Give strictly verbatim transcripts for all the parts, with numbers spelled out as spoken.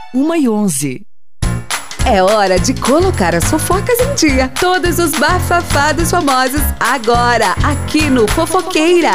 uma e onze. É hora de colocar as fofocas em dia. Todos os bafafados famosos agora, aqui no Fofoqueira.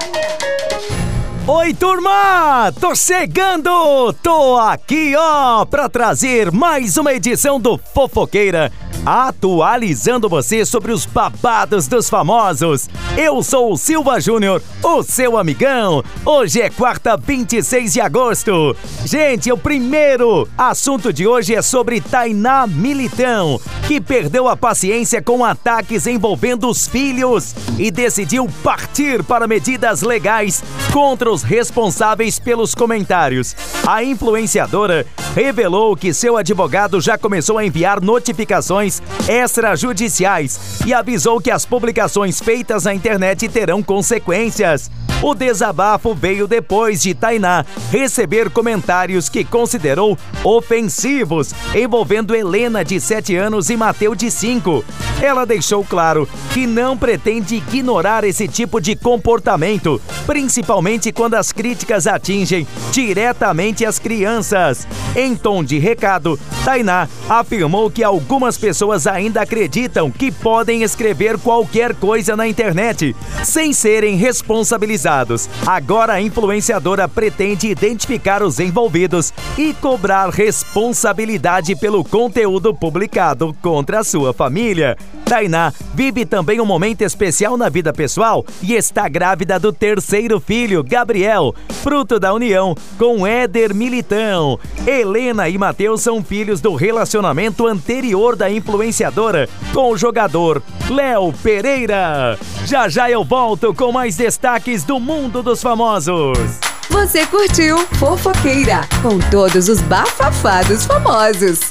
Oi, turma! Tô chegando! Tô aqui, ó, pra trazer mais uma edição do Fofoqueira, atualizando você sobre os babados dos famosos. Eu sou o Silva Júnior, o seu amigão. Hoje é quarta, vinte e seis de agosto. Gente, o primeiro assunto de hoje é sobre Tainá Militão, que perdeu a paciência com ataques envolvendo os filhos e decidiu partir para medidas legais contra os responsáveis pelos comentários. A influenciadora revelou que seu advogado já começou a enviar notificações extrajudiciais e avisou que as publicações feitas na internet terão consequências. O desabafo veio depois de Tainá receber comentários que considerou ofensivos, envolvendo Helena, de sete anos, e Mateus, de cinco. Ela deixou claro que não pretende ignorar esse tipo de comportamento, principalmente quando as críticas atingem diretamente as crianças. Em tom de recado, Tainá afirmou que algumas pessoas ainda acreditam que podem escrever qualquer coisa na internet sem serem responsabilizados. Agora a influenciadora pretende identificar os envolvidos e cobrar responsabilidade pelo conteúdo publicado contra a sua família. Tainá vive também um momento especial na vida pessoal e está grávida do terceiro filho, Gabriel, fruto da união com Éder Militão. Helena e Mateus são filhos do relacionamento anterior da influenciadora com o jogador Léo Pereira. Já já eu volto com mais destaques do mundo dos famosos. Você curtiu Fofoqueira, com todos os bafafados famosos.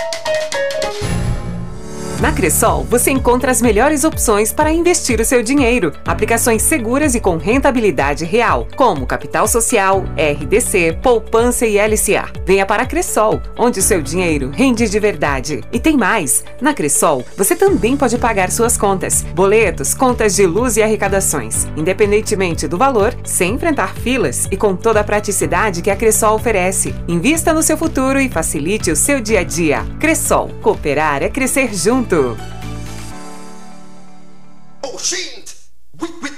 Na Cressol, você encontra as melhores opções para investir o seu dinheiro. Aplicações seguras e com rentabilidade real, como Capital Social, R D C, Poupança e L C A. Venha para a Cressol, onde o seu dinheiro rende de verdade. E tem mais! Na Cressol, você também pode pagar suas contas, boletos, contas de luz e arrecadações, independentemente do valor, sem enfrentar filas e com toda a praticidade que a Cressol oferece. Invista no seu futuro e facilite o seu dia a dia. Cressol, cooperar é crescer junto. Oh, she